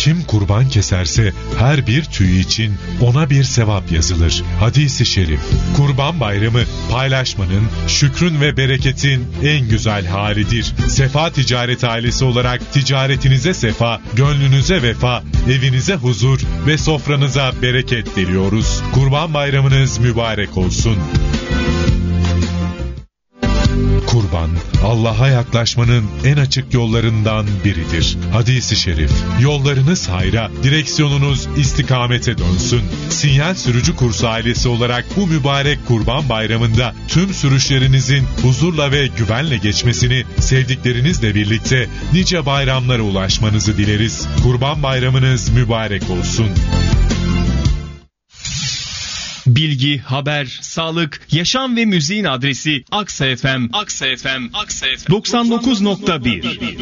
Kim kurban keserse her bir tüy için ona bir sevap yazılır. Hadis-i şerif. Kurban Bayramı paylaşmanın, şükrün ve bereketin en güzel halidir. Sefa Ticaret ailesi olarak ticaretinize sefa, gönlünüze vefa, evinize huzur ve sofranıza bereket diliyoruz. Kurban Bayramınız mübarek olsun. Kurban, Allah'a yaklaşmanın en açık yollarından biridir. Hadis-i şerif. Yollarınız hayra, direksiyonunuz istikamete dönsün. Sinyal Sürücü Kursu ailesi olarak bu mübarek Kurban Bayramı'nda tüm sürüşlerinizin huzurla ve güvenle geçmesini, sevdiklerinizle birlikte nice bayramlara ulaşmanızı dileriz. Kurban Bayramınız mübarek olsun. Bilgi, haber, sağlık, yaşam ve müziğin adresi Aksa FM. 99.1